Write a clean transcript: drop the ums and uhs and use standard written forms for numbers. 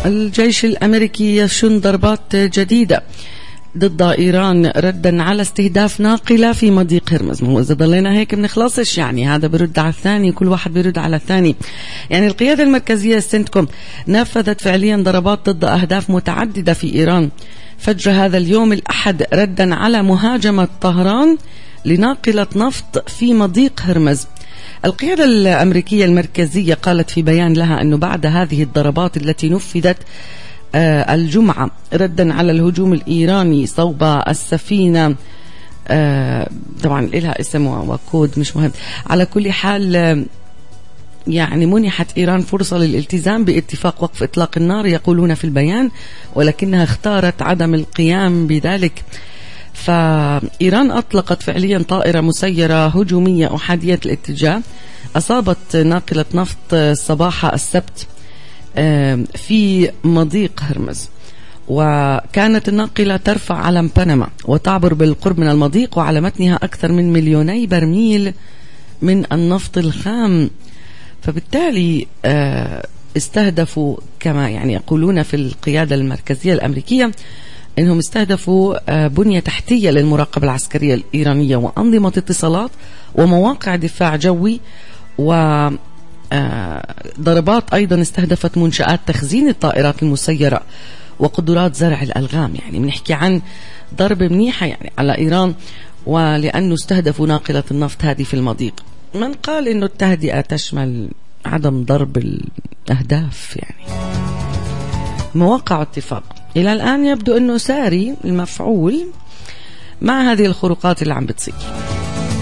الجيش الأمريكي يشن ضربات جديدة ضد إيران ردا على استهداف ناقلة في مضيق هرمز. مو إذا ضلينا هيك بنخلصش، يعني هذا برد على الثاني، كل واحد برد على الثاني. يعني القيادة المركزية سنتكم نفذت فعليا ضربات ضد أهداف متعددة في إيران فجر هذا اليوم الأحد ردا على مهاجمة طهران لناقلة نفط في مضيق هرمز. القيادة الأمريكية المركزية قالت في بيان لها أنه بعد هذه الضربات التي نفذت الجمعة ردا على الهجوم الإيراني صوب السفينة، طبعا لها اسم وكود مش مهم، على كل حال يعني منحت إيران فرصة للالتزام باتفاق وقف إطلاق النار يقولون في البيان، ولكنها اختارت عدم القيام بذلك. فإيران أطلقت فعليا طائرة مسيرة هجومية أحادية الاتجاه أصابت ناقلة نفط صباح السبت في مضيق هرمز، وكانت الناقلة ترفع علم بنما وتعبر بالقرب من المضيق، وعلى متنها أكثر من 2,000,000 برميل من النفط الخام. فبالتالي استهدفوا كما يعني يقولون في القيادة المركزية الأمريكية إنهم استهدفوا بنية تحتية للمراقبة العسكرية الإيرانية وأنظمة اتصالات ومواقع دفاع جوي، وضربات أيضا استهدفت منشآت تخزين الطائرات المسيرة وقدرات زرع الألغام. يعني بنحكي عن ضرب منيحة يعني على إيران، ولأنه استهدفوا ناقلة النفط هذه في المضيق. من قال إنه التهدئة تشمل عدم ضرب الأهداف؟ يعني مواقع اتفاق إلى الآن يبدو أنه ساري المفعول مع هذه الخروقات اللي عم بتصير.